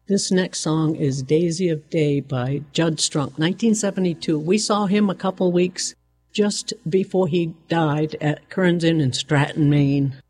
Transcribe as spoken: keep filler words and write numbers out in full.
This next song is Daisy of Day by Judd Strunk, nineteen seventy-two. We saw him a couple weeks just before he died at Kearns Inn in Stratton, Maine.